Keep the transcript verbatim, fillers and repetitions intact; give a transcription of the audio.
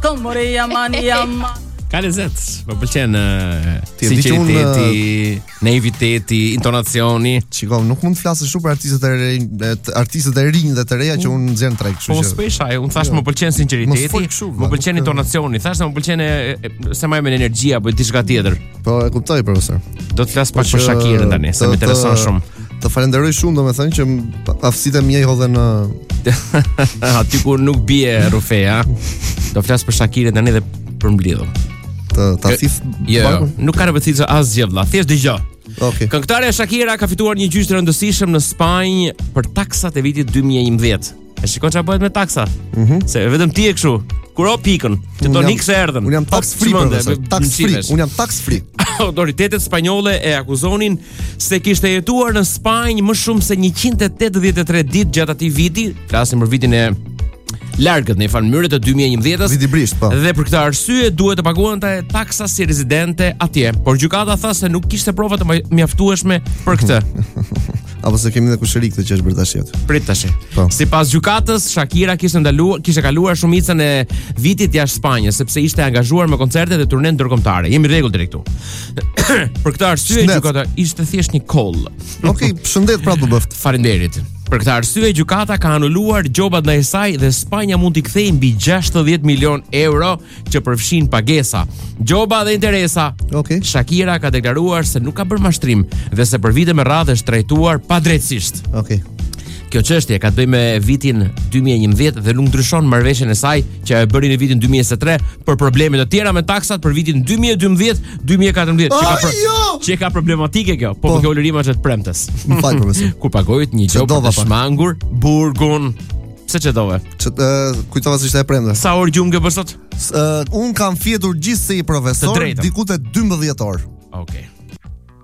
Komoria mania. Ka lezet, më pëlqen uh, Ti e di që sinqeriteti, naiviteti, intonacioni. Shikoj, nuk mund të flasësh shumë për artistët e rinj, e- artistët e rinj dhe të reja që unë nxjerr treg, kështu Po që. s'pesha, unë thash Jo. më pëlqen Mos sinqeriteti, fol kështu, më valla, pëlqen nuk- intonacioni, thash se më pëlqen e, e, se më me energji apo diçka tjetër. Po e kuptoj, profesor. Do të flas pak Po për që Shakirën tani, se të- më intereson të- shumë. Të falenderoj shumë, domethënë që m- aftësitë mia i hodhen në Aty ku nuk bie rufeja. Do flas për Shakirën tani dhe për mbledhur. të ta thith Jo, bakun. nuk ka nevojë të asgjë vëlla, thjesht dëgjoj. Okej. Këngëtarja Shakira ka fituar një gjyq të rëndësishëm në Spanjë për taksat e vitit dy mijë e njëmbëdhjetë. E shikon çfarë bëhet me taksa? Se vetëm ti e kështu. Kuro pikën, që Unë do jam- nik se erdhën. Unë jam tax free, Çmende, profesor. me- Tax free. mësimesh. Unë jam tax free. Autoritetet spanjolle e akuzonin se kishte jetuar në Spanjë më shumë se njëqind e tetëdhjetë e tre ditë gjatë atij viti, flasim për vitin e largët në mënyrë të dy mijë e njëmbëdhjetës. Viti brisht, po. Dhe për këtë arsye duhet të paguante taksa si rezidente atje, por gjykata tha se nuk kishte prova të maj- mjaftueshme për këtë. Apo se kemi dhe kushëri këtë që është bërë tash jetë. Prit tash. Po. Sipas gjykatës, Shakira kishte ndaluar, kishte kaluar shumicën e vitit jashtë Spanjës sepse ishte angazhuar me koncerte dhe turne ndërkombëtare. Jemi rregull drejt këtu. Për këtë arsye Shëndet. gjykata ishte thjesht një koll. Okej, shëndet pra të bëft. Faleminderit. Për këtë arsye gjykata ka anuluar gjobat ndaj saj dhe Spanja mund t'i kthejë mbi gjashtëdhjetë milion euro që përfshin pagesa, gjoba dhe interesa. Okej. Shakira ka deklaruar se nuk ka bërë mashtrim dhe se për vite me radhë është trajtuar padrejtësisht. Okej. Kjo çështje ka të bëjë me vitin dy mijë e njëmbëdhjetë dhe nuk ndryshon marrëveshjen e saj që e bëri në vitin dy mijë e njëzet e tre për probleme të tjera me taksat për vitin dy mijë e dymbëdhjetë dy mijë e katërmbëdhjetë që ka pro- Ajo! që ka problematike kjo, po Po. për kjo ulërima që të premtes. Më fal, profesor. Kur pagojët një gjop Çdova të pak. shmangur, burgun. Pse çdove? Që uh, kujtova se ishte e premte. Sa orë gjumë ke bërë sot? Uh, un kam fjetur gjithsej Të profesor drejtën. diku te dymbëdhjetë orë. Okej.